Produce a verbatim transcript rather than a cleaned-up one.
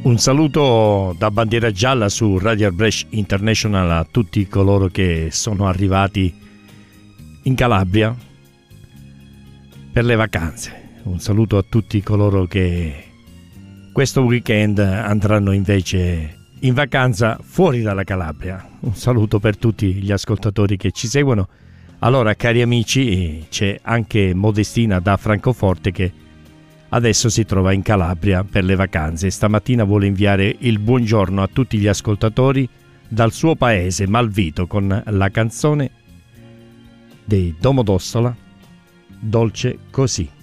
Un saluto da Bandiera Gialla su Radio Arbresh International a tutti coloro che sono arrivati in Calabria per le vacanze. Un saluto a tutti coloro che questo weekend andranno invece in vacanza fuori dalla Calabria. Un saluto per tutti gli ascoltatori che ci seguono. Allora, cari amici, c'è anche Modestina da Francoforte che adesso si trova in Calabria per le vacanze. Stamattina vuole inviare il buongiorno a tutti gli ascoltatori dal suo paese Malvito con la canzone dei Domodossola, Dolce Così.